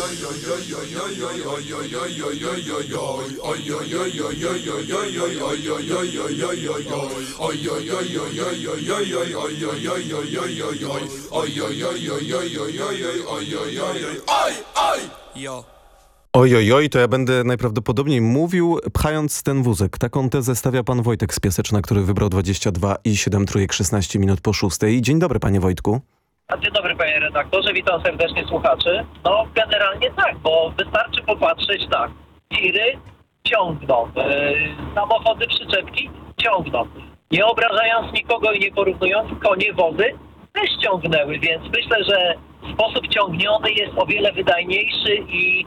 Oj, oj, oj, to ja będę najprawdopodobniej mówił, pchając ten wózek. Taką tezę stawia pan Wojtek z Piaseczna, który wybrał 22 i 7 trójek 16 minut po 6. Dzień dobry, panie Wojtku. Dzień dobry, panie redaktorze, witam serdecznie słuchaczy. No generalnie tak, bo wystarczy popatrzeć tak. Tiry ciągną, samochody, przyczepki ciągną. Nie obrażając nikogo i nie porównując, konie, wozy też ciągnęły, więc myślę, że sposób ciągniony jest o wiele wydajniejszy i